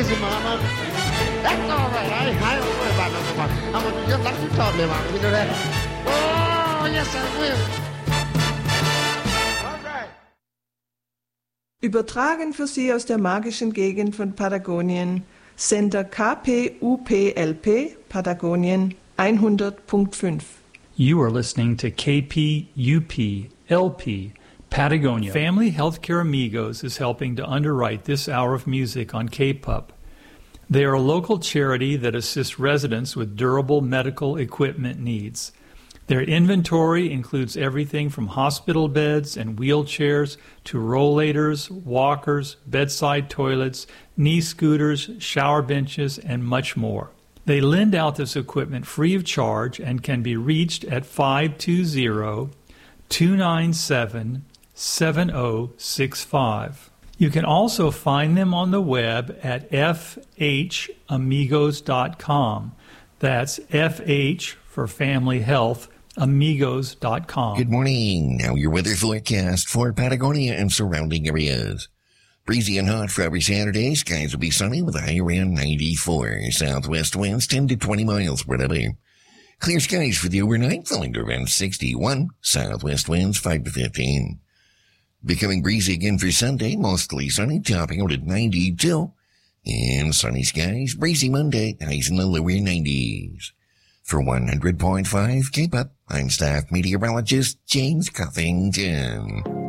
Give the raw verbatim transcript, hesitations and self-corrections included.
easy, Mama. That's all right. I, I don't worry about nothing, Mama. I'm going to do just like you taught me, Mama. You know that? Oh, yes, I will. All right. Übertragen für Sie aus der magischen Gegend von Patagonien, Sender K P U P L P, Patagonien hundert Komma fünf. You are listening to K P U P L P, Patagonia. Family Healthcare Amigos is helping to underwrite this hour of music on K P U P. They are a local charity that assists residents with durable medical equipment needs. Their inventory includes everything from hospital beds and wheelchairs to rollators, walkers, bedside toilets, knee scooters, shower benches, and much more. They lend out this equipment free of charge and can be reached at five two zero, two nine seven, seven zero six five. You can also find them on the web at f h amigos dot com. That's F H for Family Health, amigos dot com. Good morning. Now your weather forecast for Patagonia and surrounding areas. Breezy and hot for every Saturday. Skies will be sunny with a high around ninety-four. Southwest winds ten to twenty miles per hour. Clear skies for the overnight, falling to around sixty-one. Southwest winds five to fifteen. Becoming breezy again for Sunday, mostly sunny, topping out at ninety-two. And sunny skies, breezy Monday, highs in the lower nineties. For one hundred point five K P U P, I'm staff meteorologist James Cuffington.